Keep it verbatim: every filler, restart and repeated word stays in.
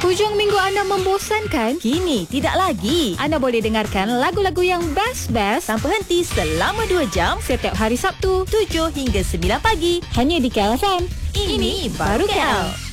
Hujung minggu anda membosankan? Kini tidak lagi. Anda boleh dengarkan lagu-lagu yang best-best Tanpa henti selama dua jam setiap hari Sabtu tujuh hingga sembilan pagi. hanya di K L F M. Ini baru K L.